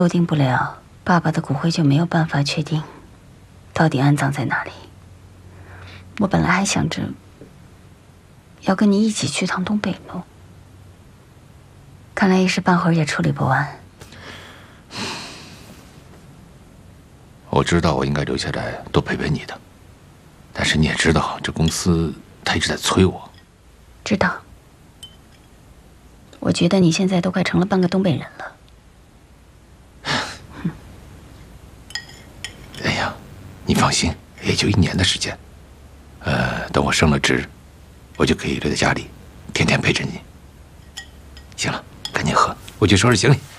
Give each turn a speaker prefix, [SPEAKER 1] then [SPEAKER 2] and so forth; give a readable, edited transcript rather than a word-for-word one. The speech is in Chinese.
[SPEAKER 1] 固定不了，爸爸的骨灰就没有办法确定到底安葬在哪里。我本来还想着要跟你一起去趟东北路，看来一时半会儿也处理不完。
[SPEAKER 2] 我知道我应该留下来多陪陪你的，但是你也知道，这公司他一直在催我。
[SPEAKER 1] 知道。我觉得你现在都快成了半个东北人了。
[SPEAKER 2] 哎呀，你放心，也就1年的时间。等我升了职，我就可以留在家里，天天陪着你。行了，赶紧喝，我去收拾行李。